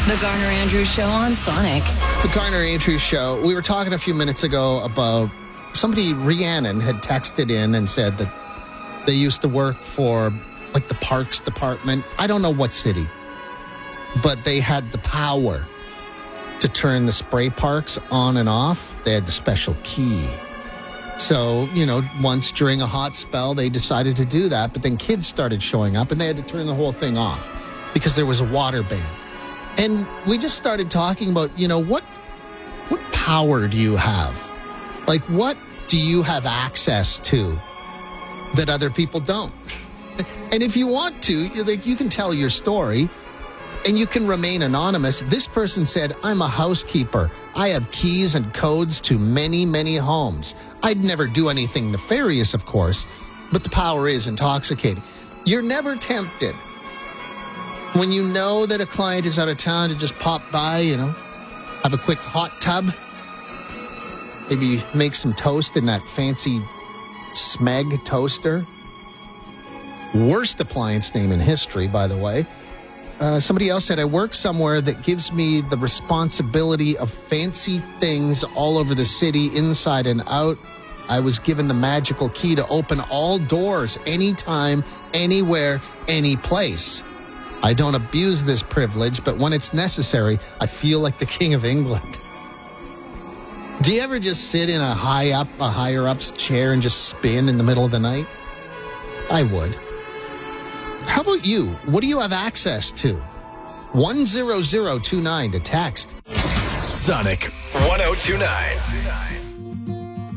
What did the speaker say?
The Garner Andrews Show on Sonic. It's the Garner Andrews Show. We were talking a few minutes ago about somebody, Rhiannon, had texted in and said that they used to work for, like, the parks department. I don't know what city, but they had the power to turn the spray parks on and off. They had the special key. So, once during a hot spell, they decided to do that, but then kids started showing up and they had to turn the whole thing off because there was a water ban. And we just started talking about, what power do you have? Like, what do you have access to that other people don't? And if you want to, you can tell your story and you can remain anonymous. This person said, I'm a housekeeper. I have keys and codes to many, many homes. I'd never do anything nefarious, of course, but the power is intoxicating. You're never tempted when you know that a client is out of town to just pop by, have a quick hot tub, maybe make some toast in that fancy Smeg toaster. Worst appliance name in history, by the way. Somebody else said, I work somewhere that gives me the responsibility of fancy things all over the city, inside and out. I was given the magical key to open all doors, anytime, anywhere, any place. I don't abuse this privilege, but when it's necessary, I feel like the King of England. Do you ever just sit in a higher up's chair and just spin in the middle of the night? I would. How about you? What do you have access to? 10029 to text. Sonic 1029.